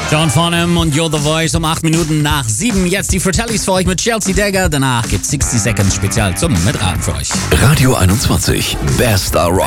John Farnham und You're the Voice um 8 Minuten nach 7. Jetzt die Fratellis für euch mit Chelsea Dagger. Danach gibt's 60 Seconds Spezial zum Mitraten für euch. Radio 21, bester Rock.